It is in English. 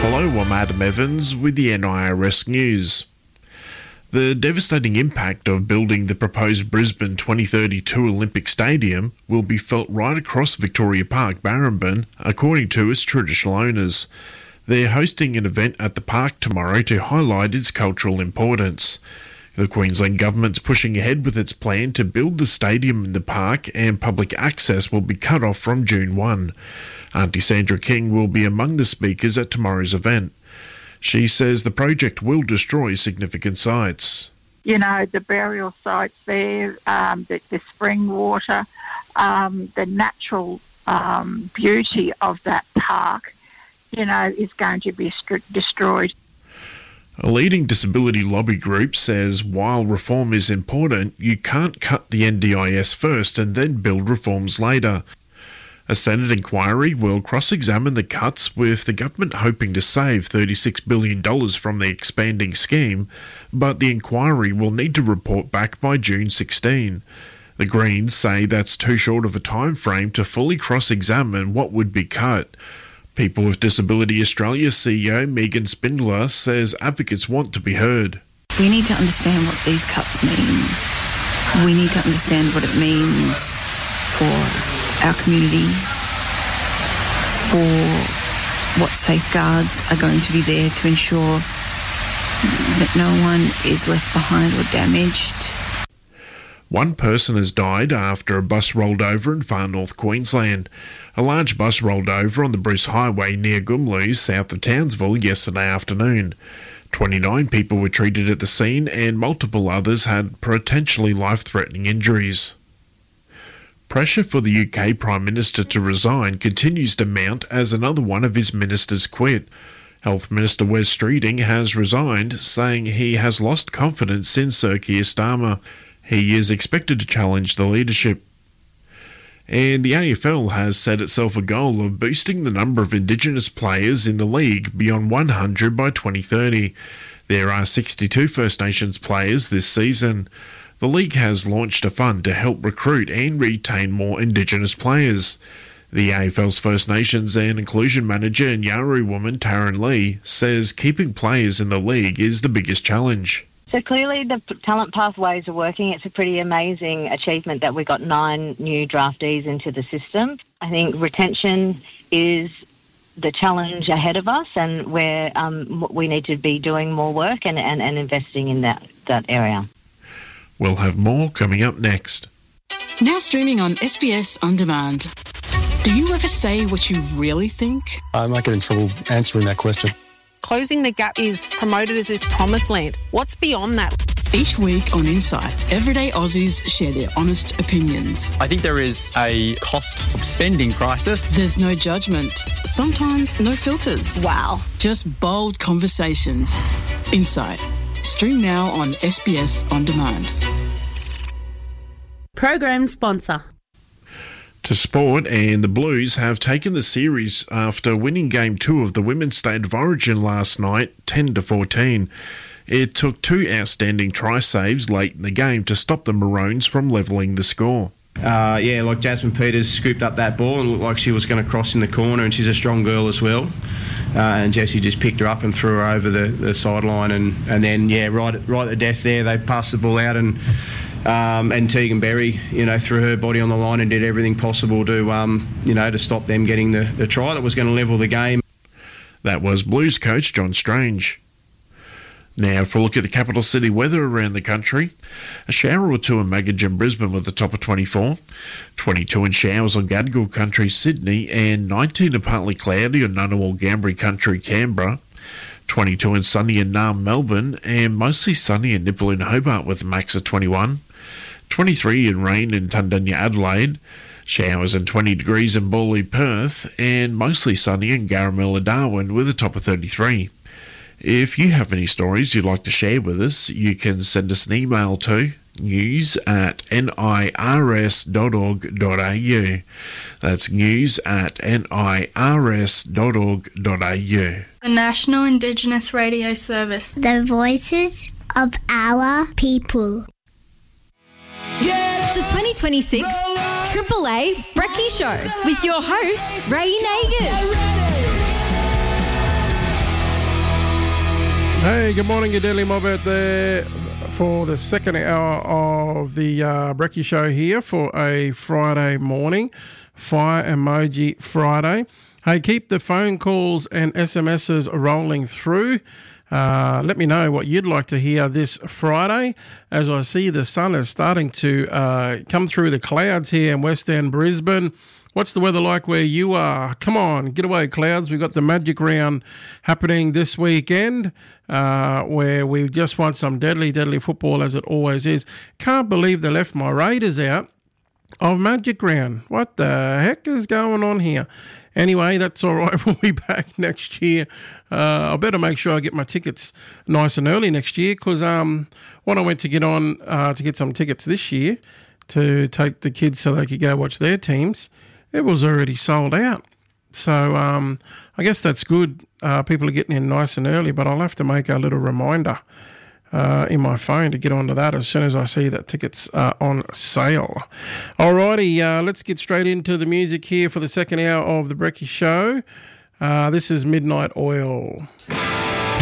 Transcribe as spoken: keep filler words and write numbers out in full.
Hello, I'm Adam Evans with the N I R S News. The devastating impact of building the proposed Brisbane twenty thirty-two Olympic Stadium will be felt right across Victoria Park, Barrambin, according to its traditional owners. They're hosting an event at the park tomorrow to highlight its cultural importance. The Queensland Government's pushing ahead with its plan to build the stadium in the park, and public access will be cut off from June first. Auntie Sandra King will be among the speakers at tomorrow's event. She says the project will destroy significant sites. You know, the burial sites there, um, the, the spring water, um, the natural um, beauty of that park, you know, is going to be st- destroyed. A leading disability lobby group says while reform is important, you can't cut the N D I S first and then build reforms later. A Senate inquiry will cross-examine the cuts, with the government hoping to save thirty-six billion dollars from the expanding scheme, but the inquiry will need to report back by June sixteenth. The Greens say that's too short of a time frame to fully cross-examine what would be cut. People with Disability Australia C E O Megan Spindler says advocates want to be heard. We need to understand what these cuts mean. We need to understand what it means for our community, for what safeguards are going to be there to ensure that no one is left behind or damaged. One person has died after a bus rolled over in far north Queensland. A large bus rolled over on the Bruce Highway near Goomloo, south of Townsville, yesterday afternoon. twenty-nine people were treated at the scene, and multiple others had potentially life-threatening injuries. Pressure for the U K Prime Minister to resign continues to mount as another one of his ministers quit. Health Minister Wes Streeting has resigned, saying he has lost confidence in Sir Keir Starmer. He is expected to challenge the leadership. And the A F L has set itself a goal of boosting the number of Indigenous players in the league beyond one hundred by twenty thirty. There are sixty-two First Nations players this season. The league has launched a fund to help recruit and retain more Indigenous players. The A F L's First Nations and Inclusion Manager and Yawuru woman Taryn Lee says keeping players in the league is the biggest challenge. So clearly the talent pathways are working. It's a pretty amazing achievement that we got nine new draftees into the system. I think retention is the challenge ahead of us, and where um, we need to be doing more work and, and, and investing in that, that area. We'll have more coming up next. Now streaming on S B S On Demand. Do you ever say what you really think? I might get in trouble answering that question. Closing the Gap is promoted as this promised land. What's beyond that? Each week on Insight, everyday Aussies share their honest opinions. I think there is a cost of spending crisis. There's no judgment. Sometimes no filters. Wow. Just bold conversations. Insight. Stream now on S B S On Demand. Program sponsor. To sport, and the Blues have taken the series after winning Game two of the Women's State of Origin last night, ten to fourteen. It took two outstanding try saves late in the game to stop the Maroons from levelling the score. Uh, yeah, like Jasmine Peters scooped up that ball and looked like she was going to cross in the corner, and she's a strong girl as well. Uh, and Jessie just picked her up and threw her over the, the sideline, and, and then, yeah, right at, right at death there, they passed the ball out, and um, and Tegan Berry, you know, threw her body on the line and did everything possible to, um, you know, to stop them getting the, the try that was going to level the game. That was Blues coach John Strange. Now for a look at the capital city weather around the country. A shower or two in Magog and Brisbane with a top of twenty-four. twenty-two in showers on Gadigal country Sydney, and nineteen in partly cloudy on Ngunnawal Gambri country Canberra. twenty-two in sunny in Naarm Melbourne, and mostly sunny in Nipple in Hobart with a max of twenty-one. twenty-three in rain in Tundanya Adelaide. Showers and twenty degrees in Bawley Perth, and mostly sunny in Garamilla Darwin with a top of thirty-three. If you have any stories you'd like to share with us, you can send us an email to news at nirs dot org dot a u. That's news at nirs dot org dot a u. The National Indigenous Radio Service. The voices of our people. The twenty twenty-six Triple A Brekkie Show with your host, Ray Nagin. Hey, good morning, your Deadly Mob out there for the second hour of the uh, Brekkie Show here for a Friday morning, Fire Emoji Friday. Hey, keep the phone calls and S M Ses rolling through. Uh, let me know what you'd like to hear this Friday, as I see the sun is starting to uh, come through the clouds here in West End, Brisbane. What's the weather like where you are? Come on, get away, clouds. We've got the Magic Round happening this weekend, uh, where we just want some deadly, deadly football, as it always is. Can't believe they left my Raiders out of Magic Round. What the heck is going on here? Anyway, that's all right. We'll be back next year. Uh, I better make sure I get my tickets nice and early next year, because um, when I went to get on uh, to get some tickets this year to take the kids so they could go watch their teams, it was already sold out. So um, I guess that's good. Uh, people are getting in nice and early, but I'll have to make a little reminder uh, in my phone to get onto that as soon as I see that tickets are on sale. Alrighty, uh, let's get straight into the music here for the second hour of the Brekkie Show. Uh, this is Midnight Oil.